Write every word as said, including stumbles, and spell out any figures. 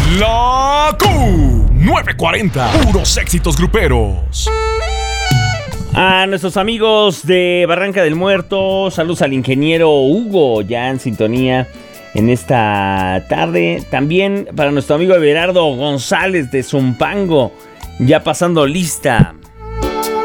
La Q novecientos cuarenta, puros éxitos gruperos. A nuestros amigos de Barranca del Muerto, saludos al ingeniero Hugo, ya en sintonía en esta tarde. También para nuestro amigo Everardo González de Zumpango, ya pasando lista